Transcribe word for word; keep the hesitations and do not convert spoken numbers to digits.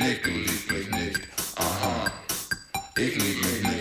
nicht, du liebst mich nicht. Aha, ich lieb mich nicht.